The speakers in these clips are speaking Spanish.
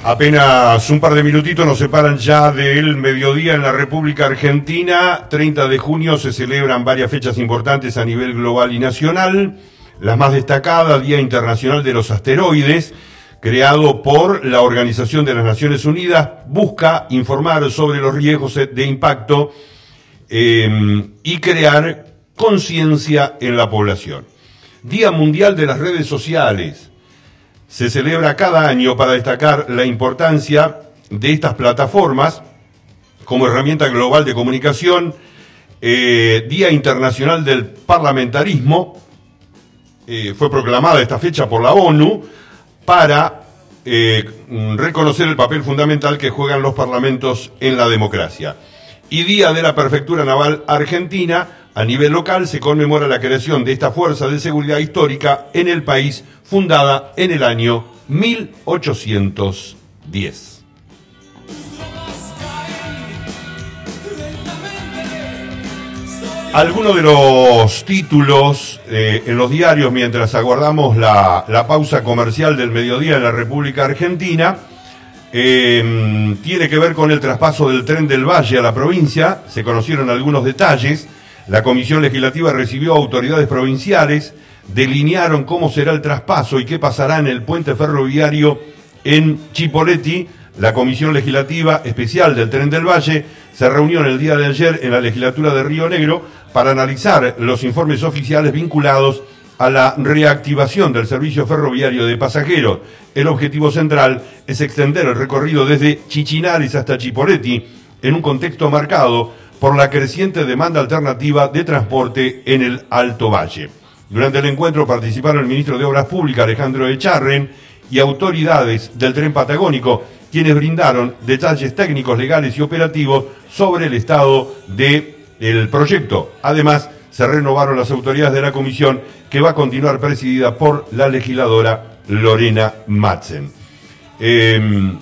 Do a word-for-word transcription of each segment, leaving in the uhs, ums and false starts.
Apenas un par de minutitos nos separan ya del mediodía en la República Argentina. treinta de junio se celebran varias fechas importantes a nivel global y nacional. La más destacada, Día Internacional de los Asteroides, creado por la Organización de las Naciones Unidas, busca informar sobre los riesgos de impacto eh, y crear conciencia en la población. Día Mundial de las Redes Sociales. Se celebra cada año para destacar la importancia de estas plataformas como herramienta global de comunicación. Eh, Día Internacional del Parlamentarismo. Eh, fue proclamada esta fecha por la ONU para eh, reconocer el papel fundamental que juegan los parlamentos en la democracia. Y Día de la Prefectura Naval Argentina. A nivel local se conmemora la creación de esta fuerza de seguridad histórica en el país, fundada en el año mil ochocientos diez. Algunos de los títulos eh, en los diarios mientras aguardamos la, la pausa comercial del mediodía en la República Argentina eh, tiene que ver con el traspaso del Tren del Valle a la provincia. Se conocieron algunos detalles. La Comisión Legislativa recibió autoridades provinciales, delinearon cómo será el traspaso y qué pasará en el puente ferroviario en Chipoleti. La Comisión Legislativa Especial del Tren del Valle se reunió en el día de ayer en la legislatura de Río Negro para analizar los informes oficiales vinculados a la reactivación del servicio ferroviario de pasajeros. El objetivo central es extender el recorrido desde Chichinares hasta Chipoleti en un contexto marcado por la creciente demanda alternativa de transporte en el Alto Valle. Durante el encuentro participaron el ministro de Obras Públicas, Alejandro Echarren, y autoridades del Tren Patagónico, quienes brindaron detalles técnicos, legales y operativos sobre el estado del proyecto. Además, se renovaron las autoridades de la comisión, que va a continuar presidida por la legisladora Lorena Madsen. Eh,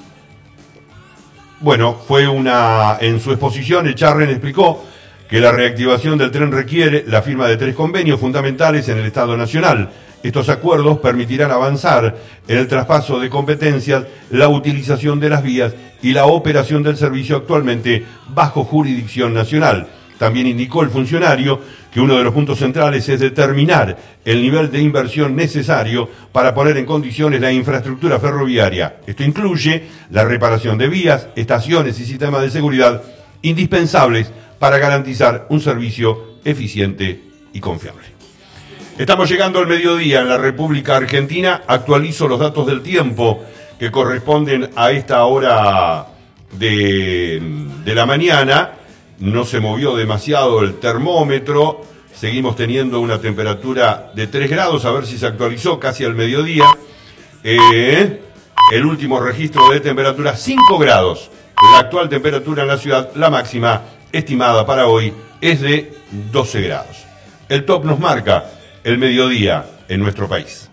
Bueno, fue una, en su exposición, Echarren explicó que la reactivación del tren requiere la firma de tres convenios fundamentales en el Estado Nacional. Estos acuerdos permitirán avanzar en el traspaso de competencias, la utilización de las vías y la operación del servicio actualmente bajo jurisdicción nacional. También indicó el funcionario que uno de los puntos centrales es determinar el nivel de inversión necesario para poner en condiciones la infraestructura ferroviaria. Esto incluye la reparación de vías, estaciones y sistemas de seguridad indispensables para garantizar un servicio eficiente y confiable. Estamos llegando al mediodía en la República Argentina. Actualizo los datos del tiempo que corresponden a esta hora de, de la mañana. No se movió demasiado el termómetro, seguimos teniendo una temperatura de tres grados, a ver si se actualizó casi al mediodía. Eh, el último registro de temperatura, cinco grados. La actual temperatura en la ciudad, la máxima estimada para hoy, es de doce grados. El top nos marca el mediodía en nuestro país.